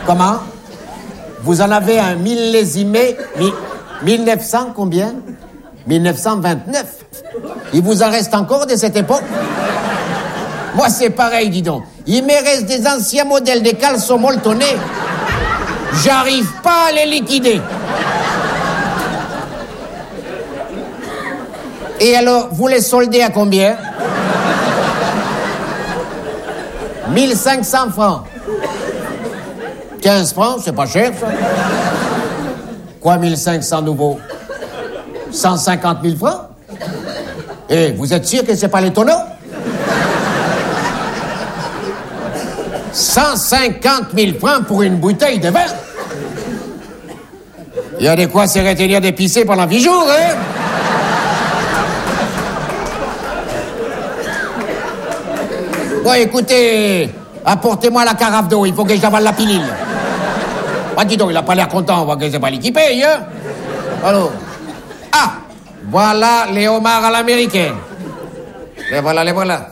Comment? Vous en avez un millésimé... 1900 combien? 1929. Il vous en reste encore de cette époque? Moi, c'est pareil, dis donc. Il me reste des anciens modèles de caleçons molletonnés. J'arrive pas à les liquider. Et alors, vous les soldez à combien? 1500 francs. 15 francs, c'est pas cher, ça. Quoi, 1500 nouveaux? 150 000 francs? Eh, vous êtes sûr que c'est pas les tonneaux? 150 000 francs pour une bouteille de vin? Il y a de quoi se retenir d'épicer pendant 8 jours, hein? Bon, écoutez, apportez-moi la carafe d'eau, il faut que j'avale la pilule. Ah, dis donc, il a pas l'air content, on voit que c'est pas lui qui paye, hein? Alors, ah, voilà les homards à l'américaine. Les voilà, les voilà.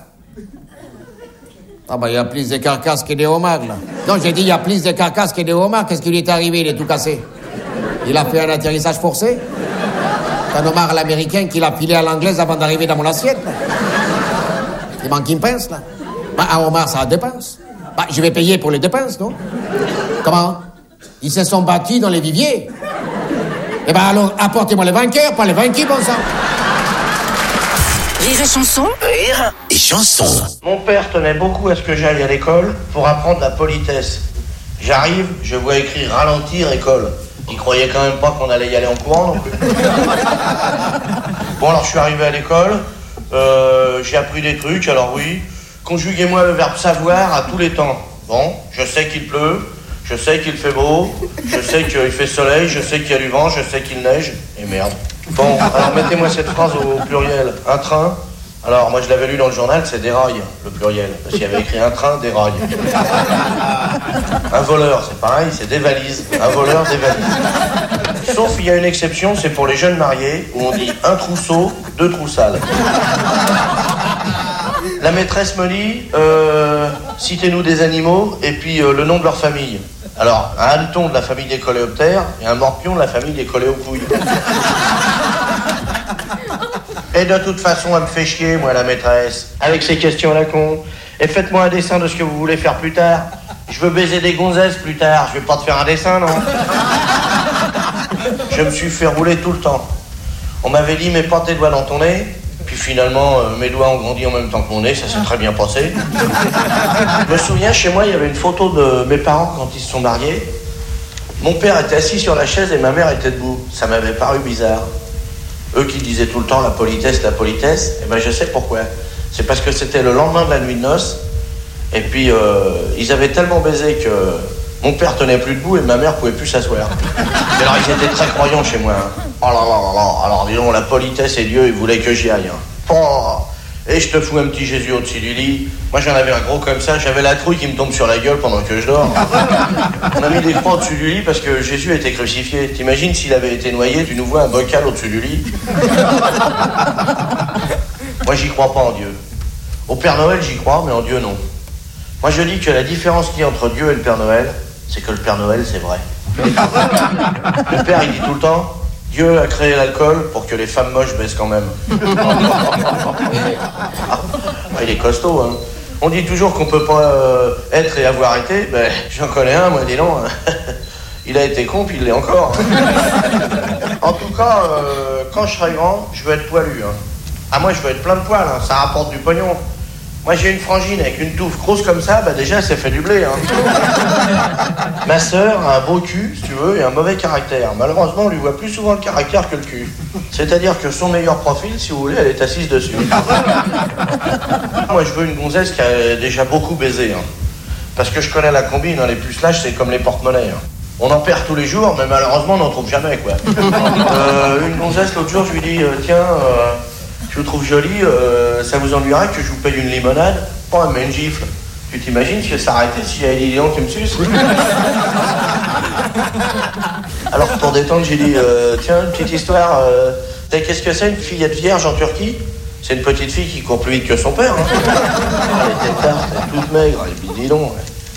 Ah bah, il y a plus de carcasses que des homards, là. Non, j'ai dit, il y a plus de carcasses que des homards. Qu'est-ce qui lui est arrivé? Il est tout cassé. Il a fait un atterrissage forcé. C'est un homard à l'américaine qu'il a filé à l'anglaise avant d'arriver dans mon assiette, là. Il manque une pince, là. Bah, un homard, ça a 2 pinces. Bah, je vais payer pour les 2 pinces, non? Comment? Ils se sont battus dans les viviers. Eh ben alors, apportez-moi les vainqueurs, pas les vaincus, bon sang. Rire et chanson. Rire et chanson. Mon père tenait beaucoup à ce que j'aille à l'école pour apprendre la politesse. J'arrive, je vois écrit ralentir école. Il croyait quand même pas qu'on allait y aller en courant non plus. Bon, alors je suis arrivé à l'école, j'ai appris des trucs, alors oui. Conjuguez-moi le verbe savoir à tous les temps. Bon, je sais qu'il pleut, je sais qu'il fait beau, je sais qu'il fait soleil, je sais qu'il y a du vent, je sais qu'il neige, et merde. Bon, alors mettez-moi cette phrase au pluriel. Un train. Alors, moi je l'avais lu dans le journal, c'est déraille, le pluriel. Parce qu'il y avait écrit un train, déraille. Un voleur, c'est pareil, c'est des valises. Un voleur, des valises. Sauf il y a une exception, c'est pour les jeunes mariés, où on dit un trousseau, 2 troussales. La maîtresse me dit, citez-nous des animaux, et puis le nom de leur famille. Alors, un hanneton de la famille des coléoptères, et un morpion de la famille des coléopouilles. Et de toute façon, elle me fait chier, moi, la maîtresse, avec ces questions à la con. Et faites-moi un dessin de ce que vous voulez faire plus tard. Je veux baiser des gonzesses plus tard, je vais pas te faire un dessin, non? Je me suis fait rouler tout le temps. On m'avait dit, mets pas tes doigts dans ton nez. Puis finalement, mes doigts ont grandi en même temps que mon nez, ça s'est très bien passé. Je me souviens, chez moi, il y avait une photo de mes parents quand ils se sont mariés. Mon père était assis sur la chaise et ma mère était debout. Ça m'avait paru bizarre. Eux qui disaient tout le temps la politesse, eh ben je sais pourquoi. C'est parce que c'était le lendemain de la nuit de noces. Et puis, ils avaient tellement baisé que mon père tenait plus debout et ma mère pouvait plus s'asseoir. Et alors, ils étaient très croyants chez moi. Hein. Oh là là là là. Alors, disons, la politesse et Dieu, ils voulaient que j'y aille. Hein. Oh. Et je te fous un petit Jésus au-dessus du lit. Moi, j'en avais un gros comme ça. J'avais la trouille qui me tombe sur la gueule pendant que je dors. On a mis des croix au-dessus du lit parce que Jésus a été crucifié. T'imagines s'il avait été noyé, tu nous vois un bocal au-dessus du lit. Moi, j'y crois pas en Dieu. Au Père Noël, j'y crois, mais en Dieu, non. Moi, je dis que la différence qu'il y a entre Dieu et le Père Noël, c'est que le Père Noël, c'est vrai. Le Père, il dit tout le temps, Dieu a créé l'alcool pour que les femmes moches baissent quand même. Ah, il est costaud, hein. On dit toujours qu'on peut pas être et avoir été. Ben, j'en connais un, moi, dis donc. Il a été con, puis il l'est encore. En tout cas, quand je serai grand, je veux être poilu. Hein. Ah, moi, je veux être plein de poils, hein. Ça rapporte du pognon. Moi, j'ai une frangine avec une touffe grosse comme ça, bah déjà, ça fait du blé. Hein. Ma sœur a un beau cul, si tu veux, et un mauvais caractère. Malheureusement, on lui voit plus souvent le caractère que le cul. C'est-à-dire que son meilleur profil, si vous voulez, elle est assise dessus. Moi, je veux une gonzesse qui a déjà beaucoup baisé. Hein. Parce que je connais la combine, hein. Les pucelages, c'est comme les porte-monnaies. Hein. On en perd tous les jours, mais malheureusement, on n'en trouve jamais, quoi. Une gonzesse, l'autre jour, je lui dis, tiens... je vous trouve jolie, ça vous ennuierait que je vous paye une limonade? Oh, elle met une gifle. Tu t'imagines si elle s'arrêtait, s'il y a des lions qui me sucent? Alors pour détendre, j'ai dit, tiens, une petite histoire, qu'est-ce que c'est une fillette vierge en Turquie? C'est une petite fille qui court plus vite que son père. Hein. Elle était tarte, elle est toute maigre, et puis dis donc,